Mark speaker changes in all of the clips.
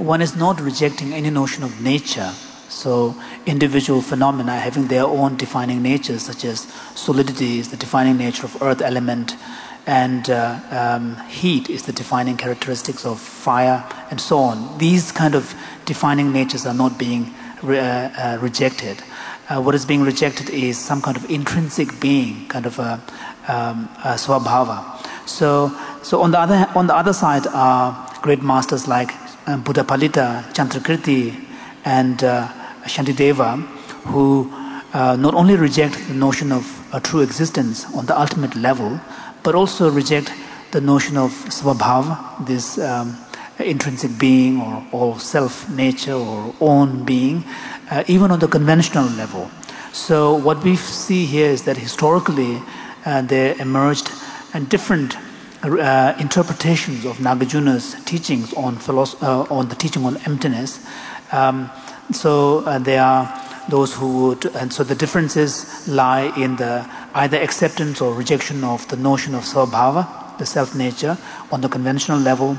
Speaker 1: one is not rejecting any notion of nature. So individual phenomena having their own defining natures, such as solidity is the defining nature of earth element, and heat is the defining characteristics of fire, and so on. These kind of defining natures are not being rejected. What is being rejected is some kind of intrinsic being, kind of a swabhava. So on the other side are great masters like Buddha Palita, Chandrakirti, and Shantideva, who not only reject the notion of a true existence on the ultimate level, but also reject the notion of swabhava, this intrinsic being or self-nature or own being, even on the conventional level. So what we see here is that historically there emerged different interpretations of Nagarjuna's teachings on the teaching on emptiness. So there are those who would, and so the differences lie in the either acceptance or rejection of the notion of svabhava, the self-nature, on the conventional level.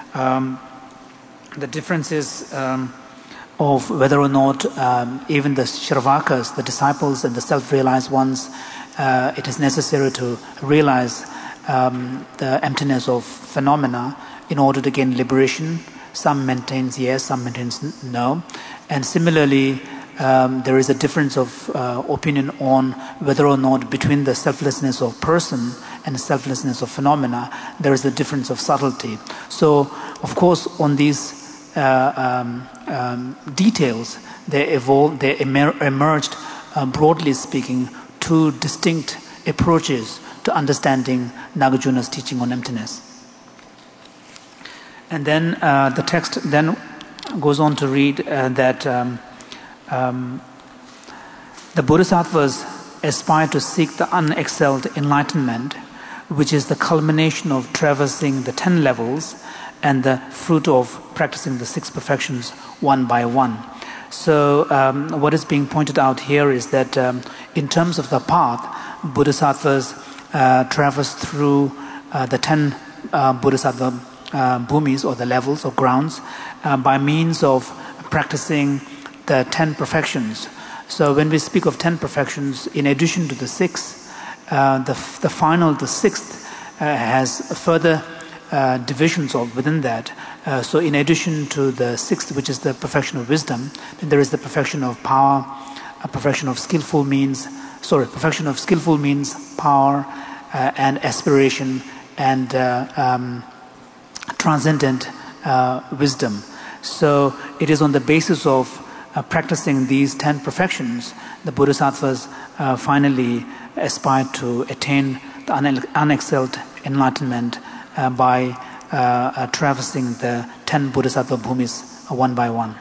Speaker 1: The differences of whether or not even the Shravakas, the disciples and the self-realized ones, it is necessary to realize the emptiness of phenomena in order to gain liberation. Some maintains yes, some maintains no. And similarly, there is a difference of opinion on whether or not between the selflessness of person and the selflessness of phenomena, there is a difference of subtlety. So, of course, on these details, they emerged, broadly speaking, two distinct approaches to understanding Nagarjuna's teaching on emptiness. And then the text then goes on to read that the Bodhisattvas aspire to seek the unexcelled enlightenment, which is the culmination of traversing the 10 levels and the fruit of practicing the 6 perfections one by one. So what is being pointed out here is that in terms of the path, Bodhisattvas traverse through the 10 Bodhisattva bhumis, or the levels or grounds, by means of practicing the 10 perfections. So when we speak of 10 perfections, in addition to the 6, the final, the 6th, has further divisions within that. So in addition to the 6th, which is the perfection of wisdom, then there is the perfection of power, a perfection of skillful means, power, and aspiration, and transcendent wisdom. So it is on the basis of practicing these 10 perfections, the Bodhisattvas finally aspire to attain the unexcelled enlightenment by traversing the 10 Bodhisattva bhumis one by one.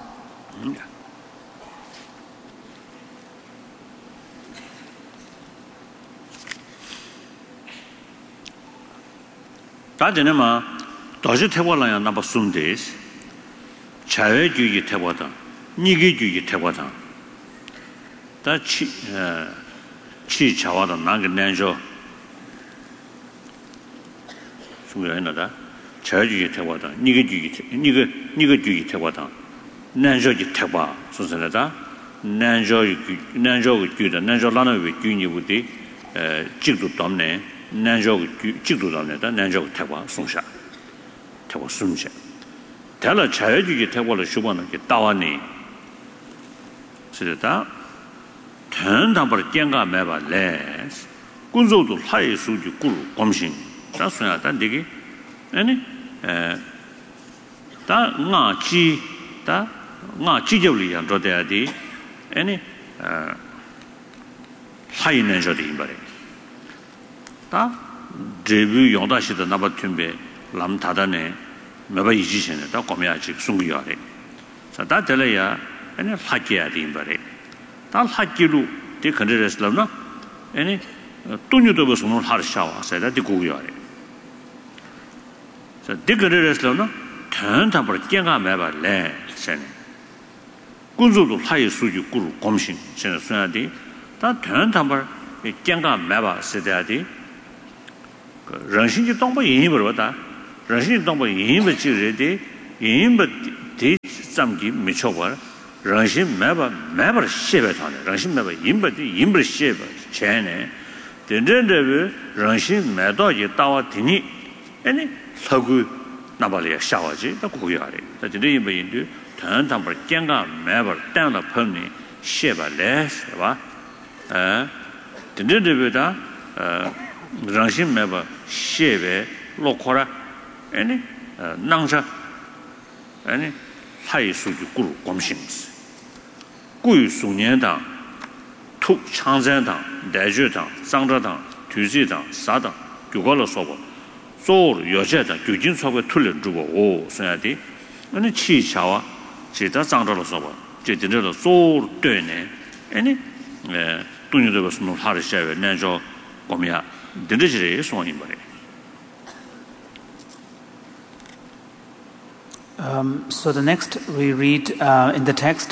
Speaker 2: 다전에마 도시 태워라야 나바 숨데스 자외주의 태워다 니게주의 태워다 다치 치 자와다 나게 nenjo 숨겨야나다 자외주의 태워다 니게주의 태워다 nenjoji 태워 소선하다 nenjo의 주다 nenjo라는 주니부디 직도 담네 nenjo의 직도 담네다 nenjo의 태워 송샤 태워 숨샤 달라 자유주의 태워를 주보는 게 따와니 그래다 전담을 땡가 매발래 군소도 하이 수주 꿀 검신 자수야다 되게 아니 다 지적이 안 돼야지 아니 하이는 저리 말해 다 데뷔 용다시도 나바팀베 람타다네 매바 이지시네 다 qome야지 숨기야래 자 달래야 아니 하기야 림바래 다 하기로 데 컨트레스라나 아니 돈유도 버스는 하르샤와 세다 디고야래 자 디그레스라나 전담을 땡가 매발래 세네 군주도 하이 수주 꿀 검신 세네 수야디 다 전담을 땡가 매바 세다디 그 정신이 동부 인입을 보다 정신이 동부 인입을 지르되 인입을 대 잠기 미쳐봐 랑신 매버 쉐베타네 랑신 매버 임버디 쉐베 제네 된된데 랑신 매도에 따와 되니 아니 서구 나발이야 샤워지 다 고기하래 다들 임버인데 단단버 깽가 매버 땅다 펀니 쉐바레 봐 된된데다 랑신 매버 쉐베 로코라 아니 낭자 아니 하이 수주 구루 검신스 구유 수년당 투 창전당 대주당 상저당 뒤지당 사당 교과로 써보 소르 여제다 교진 수업에 틀려 주고 오 써야지 아니 치샤와 제다 상저로 써보 제대로 소르 되네 아니 돈이도 무슨 하를 셔야 내줘 검이야 되지리 소원이 말이야.
Speaker 1: So the next we read in the text,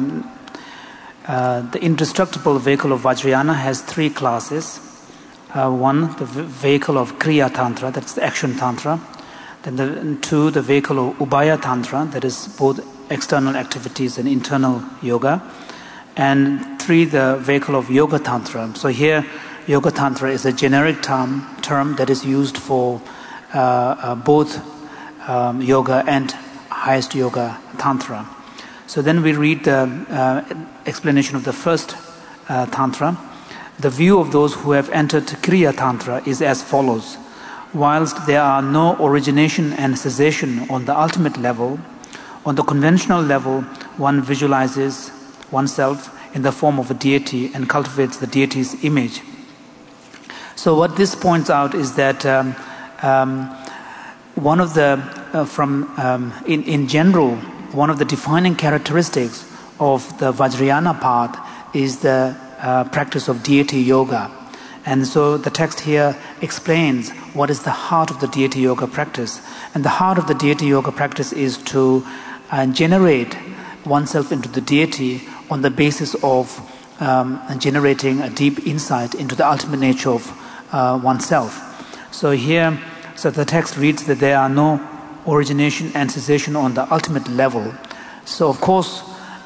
Speaker 1: the indestructible vehicle of Vajrayana has three classes. One, the vehicle of Kriya Tantra, that's the action Tantra. Then two, the vehicle of Ubaya Tantra, that is both external activities and internal yoga. And three, the vehicle of Yoga Tantra. So here, Yoga Tantra is a generic term that is used for both yoga and highest yoga tantra. So then we read the explanation of the first tantra. The view of those who have entered Kriya Tantra is as follows. Whilst there are no origination and cessation on the ultimate level, on the conventional level, one visualizes oneself in the form of a deity and cultivates the deity's image. So what this points out is that one of the in general, one of the defining characteristics of the Vajrayana path is the practice of deity yoga. And so the text here explains what is the heart of the deity yoga practice. And the heart of the deity yoga practice is to generate oneself into the deity on the basis of generating a deep insight into the ultimate nature of oneself. So here, so the text reads that there are no origination and cessation on the ultimate level. So of course,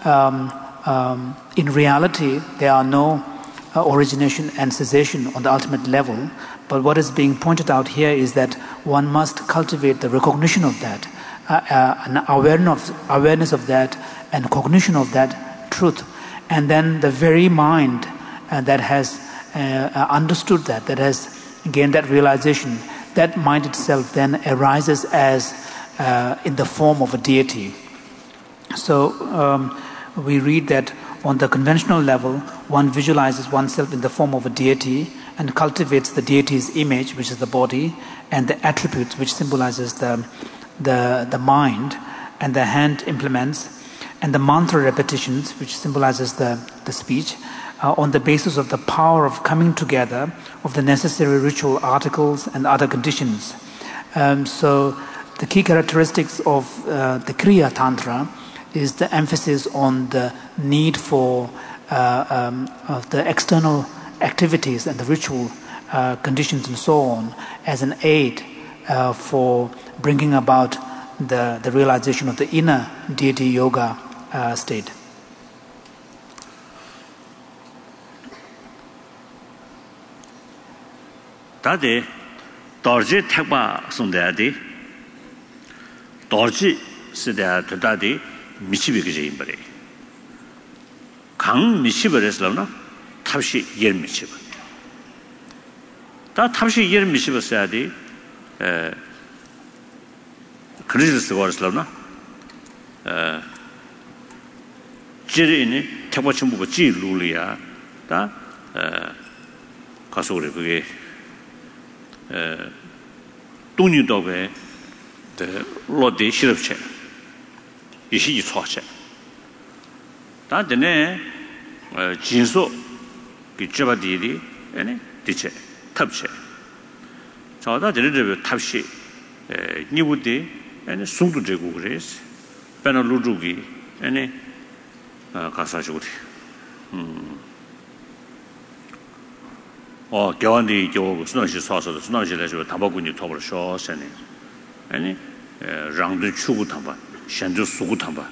Speaker 1: in reality, there are no origination and cessation on the ultimate level. But what is being pointed out here is that one must cultivate the recognition of that, an awareness of that, and cognition of that truth. And then the very mind that has understood that has gained that realization, that mind itself then arises as in the form of a deity. So we read that on the conventional level, one visualizes oneself in the form of a deity and cultivates the deity's image, which is the body, and the attributes, which symbolizes the mind, and the hand implements, and the mantra repetitions, which symbolizes the speech, on the basis of the power of coming together of the necessary ritual articles and other conditions. So the key characteristics of the Kriya Tantra is the emphasis on the need for of the external activities and the ritual conditions and so on as an aid for bringing about the realization of the inner deity yoga state.
Speaker 2: 다데 dorji 택바 손대야디 dorji 시대야 되다디 미치비게 임버리 강 미치버렸으나 탑시 예 미치버 다 탑시 예 미치버서야디 그리스도 거였으나 지리니 택바침부가 지루리야 다 가서 그게 돈이도베 데 로데 시럽체 이시 초체 다데네 진소 비쩌바디디 아니 디체 탑체 저다 데르르 탑시 니부디 아니 숭두제고 그래스 페나루주기 아니 가사주디 교환이 교 수능시 사서도 수능시에서 답하고니 톱을 쇼세네 아니 랑도 추구 답아 shendu sugu tamba